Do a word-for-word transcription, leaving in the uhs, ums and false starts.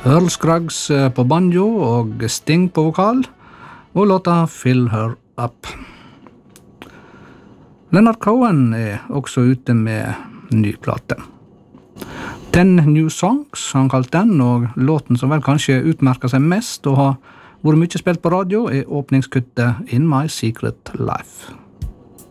Earl Scruggs på banjo og Sting på vokal, og låta Fill Her Up. Leonard Cohen er også ute med ny plate. Ten New Songs, han kalt den, og låten som vel kanskje utmerker seg mest og har vært mye spilt på radio, er åpningskuttet In My Secret Life.